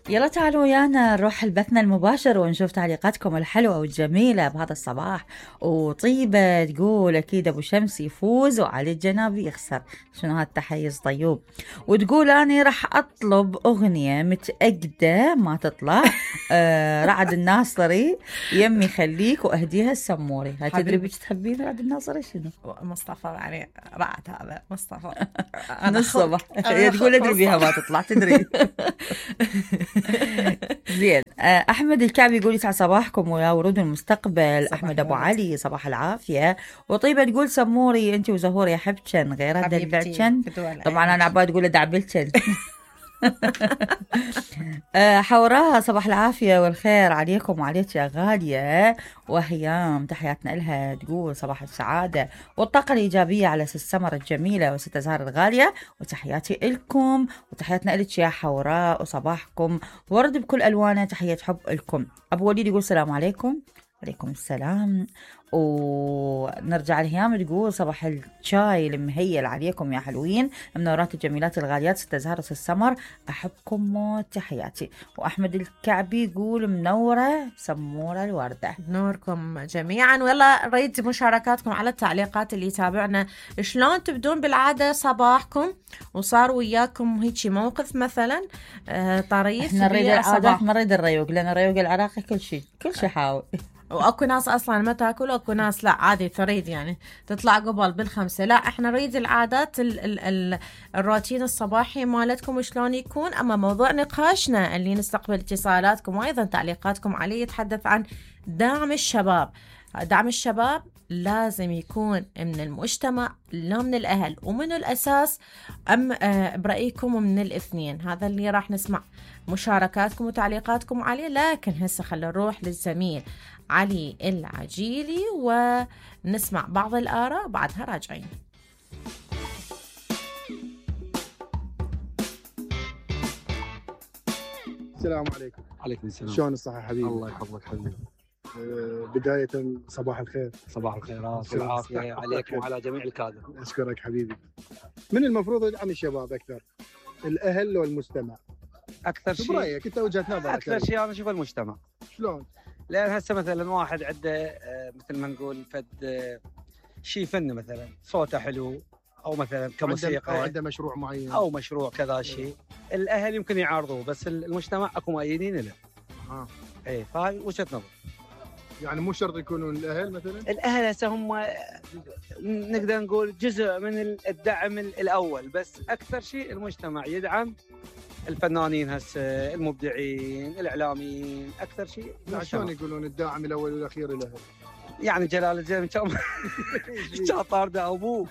يلا تعالوا ويانا نروح البثنا المباشر ونشوف تعليقاتكم الحلوة والجميلة بهذا الصباح. وطيبة تقول أكيد أبو شمس يفوز وعلي الجنابي يخسر. شنو هالتحيز طيوب. وتقول أنا راح أطلب أغنية متأكدة ما تطلع رعد الناصري يمي خليك وأهديها السموري. هتدري بيش تحبين رعد الناصري شنو؟ مصطفى يعني رعد هذا مصطفى نص صبح هي تقول أدري بيها ما تطلع تدري. زين. احمد الكعبي يقول يسعد صباحكم ويا ورود المستقبل. احمد ابو علي صباح العافيه. وطيبه تقول سموري انت وزهور يا حبشن غير هذا البعشن. طبعا انا عباد اقول دعبلشن. حوراها صباح العافية والخير عليكم وعليك يا غالية. وهيام تحياتنا لها تقول صباح السعادة والطاقة الإيجابية على السمرة الجميلة وست زهر الغالية. وتحياتي لكم وتحياتنا لك يا حوراء وصباحكم ورد بكل ألوانه. تحية حب لكم. أبو وليد يقول السلام عليكم. عليكم السلام. ونرجع لهيام تقول صباح الشاي المهيل عليكم يا حلوين منورات الجميلات الغاليات ست زهرة السمر أحبكم موت تحياتي. وأحمد الكعبي يقول منورة سمورة الوردة. نوركم جميعا. ويلا نريد مشاركاتكم على التعليقات اللي يتابعنا. شلون تبدون بالعادة صباحكم وصار وياكم هيك موقف مثلا طريف؟ احنا نريد العادات ما نريد الريوق لأن الريوق العراقي كل شيء حاول. واكو ناس اصلا ما تاكل واكو ناس لا عادي تريد يعني تطلع قبل بالخمسة. لا احنا نريد العادات الروتين الصباحي مالتكم شلون يكون. اما موضوع نقاشنا اللي نستقبل اتصالاتكم وايضا تعليقاتكم عليه يتحدث عن دعم الشباب. دعم الشباب لازم يكون من المجتمع لا من الأهل. ومن الأساس برأيكم من الاثنين. هذا اللي راح نسمع مشاركاتكم وتعليقاتكم عليه. لكن هسه خلينا نروح للزميل علي العجيلي ونسمع بعض الآراء بعدها راجعين. السلام عليكم. عليكم السلام. شلون الصحة حبيبي؟ الله يحفظك حبيبي. بداية صباح الخير. صباح الخيرات والعافية عليكم وعلى جميع الكادر. أشكرك حبيبي. من المفروض يدعم الشباب أكثر؟ الأهل لو المجتمع؟ أكثر شيء برأيك أنت وجهة نظرك؟ أكثر شيء أنا أشوف المجتمع. شلون؟ لأن هسه مثلا واحد عنده مثل ما نقول فد شيء فن مثلا صوته حلو أو مثلا كموسيقى أو عنده مشروع معين أو مشروع كذا شيء. الأهل يمكن يعارضوه بس المجتمع أكو مؤيدين له. إيه فهاي وجهة نظر. يعني مو شرط يكونون الأهل مثلا؟ الأهل هسه هم نقدر نقول جزء من الدعم الأول بس أكثر شيء المجتمع يدعم الفنانين هسه المبدعين الإعلاميين أكثر شيء. شلون يقولون الداعم الأول والأخير الأهل؟ يعني جلال الزين كان طارده أبوه.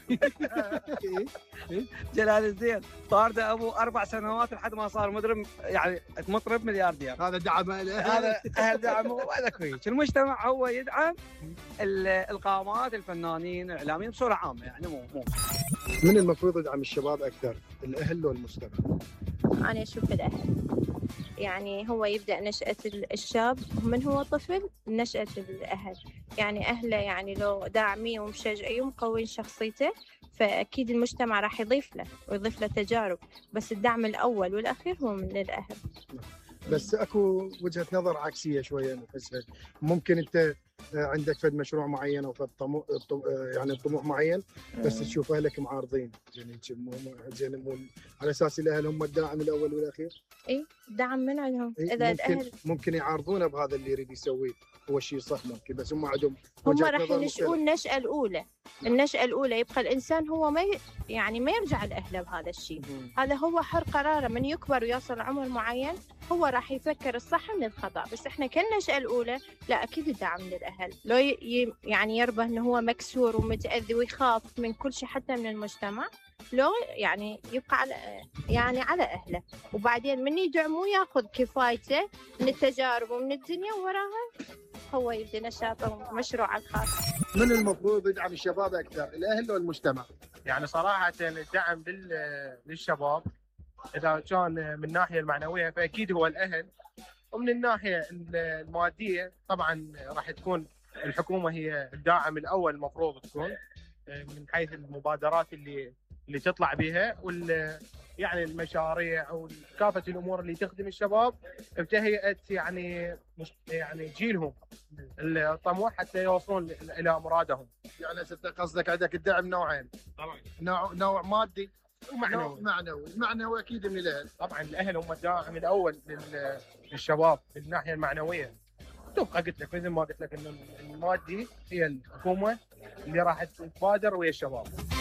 جلال الزين طارده أبوه 4 سنوات لحد ما صار مطرب يعني مطرب ملياردير. هذا دعم هذا أهل دعمه وهذا كويس. المجتمع هو يدعم القامات الفنانين الإعلاميين بصورة عامة يعني مو من المفروض يدعم الشباب أكثر الأهل والمجتمع؟ أنا أشوف الأهل. يعني هو يبدأ نشأة الشاب من هو طفل نشأة الأهل. يعني أهله يعني لو داعمين ومشجعين ومقوين شخصيته فأكيد المجتمع راح يضيف له ويضيف له تجارب. بس الدعم الأول والأخير هو من الأهل. بس أكو وجهة نظر عكسية شوية نحسها. ممكن أنت عندك فد مشروع معين او فد طموح يعني طموح معين بس تشوف اهلك معارضين يعني مو على اساس الاهل هم الداعم الاول والاخير. اي دعم من عندهم. إيه اذا ممكن يعارضونه بهذا اللي يريد يسويه هو الشيء صح ممكن بس هم عندهم هم راح ينشئون النشأة الأولى. النشأة الأولى يبقى الإنسان هو ما يرجع لأهله بهذا الشيء. هذا هو حر قراره. من يكبر ويصل عمر معين هو راح يفكر الصح من الخطأ. بس إحنا كالنشأة الأولى لا أكيد الدعم للأهل. لو يعني يربى إنه هو مكسور ومتأذي ويخاف من كل شيء حتى من المجتمع لو يعني يبقى على أهله. وبعدين من يدعموه ياخذ كفايته من التجارب ومن الدنيا وراها هو يبدأ نشاطه ومشروعه الخاص. من المفروض يدعم الشباب أكثر الأهل والمجتمع؟ يعني صراحة الدعم للشباب إذا كان من الناحية المعنوية فأكيد هو الأهل. ومن الناحية المادية طبعا راح تكون الحكومة هي الداعم الأول المفروض تكون من حيث المبادرات اللي اللي تطلع بها يعني المشاريع او كافه الامور اللي تخدم الشباب بتهيئه يعني يعني جيلهم الطموح حتى يوصلون الى مرادهم. يعني ست قصدك عندك الدعم نوعين، طبعا نوع مادي ومعنوي. معنوي اكيد من الاهل. طبعا الاهل هم الداعم الاول للشباب من الناحيه المعنويه. تبقى قلت لك مثل ما قلت لك ان المادي هي الحكومه اللي راح تبادر ويا الشباب.